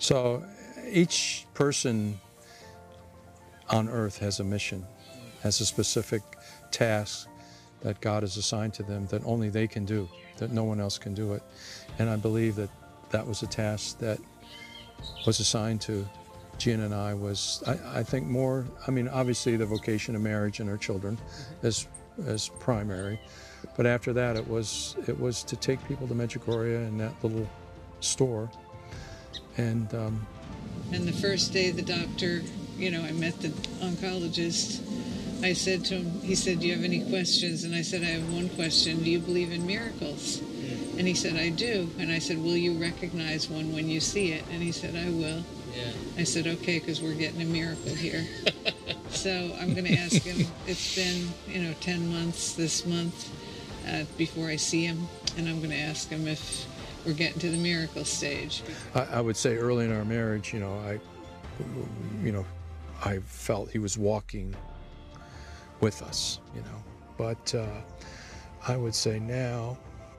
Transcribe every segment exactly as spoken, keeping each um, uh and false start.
So each person on earth has a mission, has a specific task that God has assigned to them that only they can do, that no one else can do it. And I believe that that was a task that was assigned to Gina and I was, I, I think more, I mean, obviously the vocation of marriage and our children is, is primary. But after that, it was, it was to take people to Medjugorje and that little store. And, um, and the first day the doctor, you know, I met the oncologist, I said to him, he said, do you have any questions? And I said, I have one question. Do you believe in miracles? And he said, I do. And I said, will you recognize one when you see it? And he said, I will. Yeah. I said, okay, because we're getting a miracle here. So I'm going to ask him, it's been, you know, ten months this month uh, before I see him. And I'm going to ask him if we're getting to the miracle stage. I, I would say early in our marriage, you know, I, you know, I felt he was walking with us, you know. But uh, I would say now,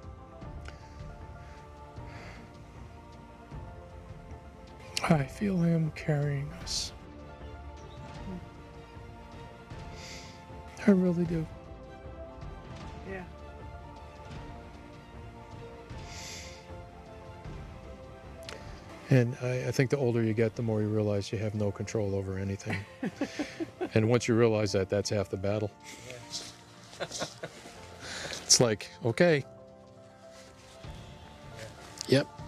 I feel him carrying us. I really do. Yeah. And I, I think the older you get, the more you realize you have no control over anything. And once you realize that, that's half the battle. It's like, okay. Yep.